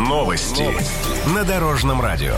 Новости на Дорожном радио.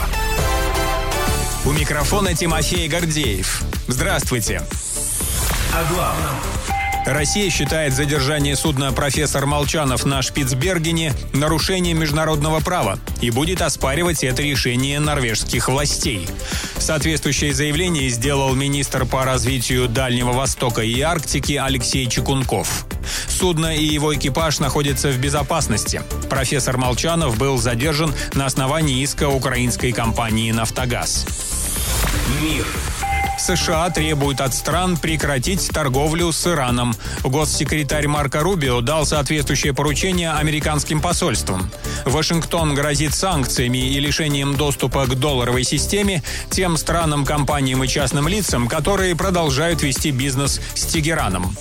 У микрофона Тимофей Гордеев. Здравствуйте. О главном. Россия считает задержание судна «Профессор Молчанов» на Шпицбергене нарушением международного права и будет оспаривать это решение норвежских властей. Соответствующее заявление сделал министр по развитию Дальнего Востока и Арктики Алексей Чекунков. Судно и его экипаж находятся в безопасности. Профессор Молчанов был задержан на основании иска украинской компании «Нафтогаз». Мир. США требуют от стран прекратить торговлю с Ираном. Госсекретарь Марко Рубио дал соответствующее поручение американским посольствам. Вашингтон грозит санкциями и лишением доступа к долларовой системе тем странам, компаниям и частным лицам, которые продолжают вести бизнес с Тегераном.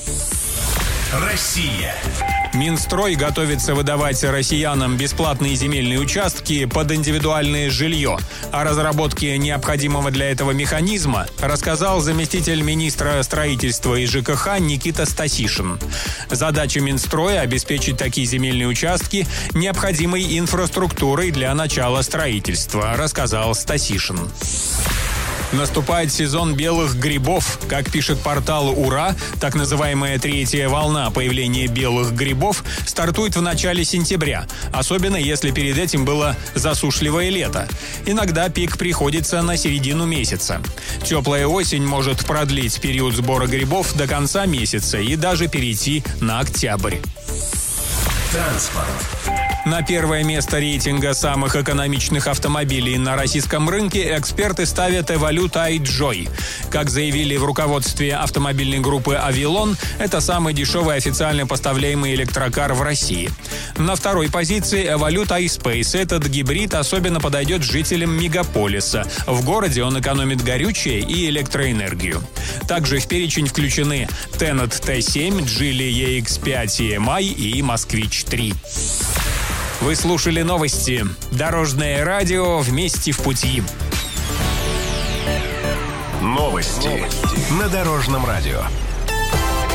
Россия. Минстрой готовится выдавать россиянам бесплатные земельные участки под индивидуальное жилье. О разработке необходимого для этого механизма рассказал заместитель министра строительства и ЖКХ Никита Стасишин. Задача Минстроя – обеспечить такие земельные участки необходимой инфраструктурой для начала строительства, рассказал Стасишин. Наступает сезон белых грибов. Как пишет портал «Ура», так называемая третья волна появления белых грибов стартует в начале сентября, особенно если перед этим было засушливое лето. Иногда пик приходится на середину месяца. Теплая осень может продлить период сбора грибов до конца месяца и даже перейти на октябрь. Транспорт. На первое место рейтинга самых экономичных автомобилей на российском рынке эксперты ставят Evolute iJoy. Как заявили в руководстве автомобильной группы «Авилон», это самый дешевый официально поставляемый электрокар в России. На второй позиции Evolute iSpace. Этот гибрид особенно подойдет жителям мегаполиса. В городе он экономит горючее и электроэнергию. Также в перечень включены Tenet T7, Geely EX5 EMI и Москвич 3. Вы слушали новости. Дорожное радио «Вместе в пути». Новости на Дорожном радио.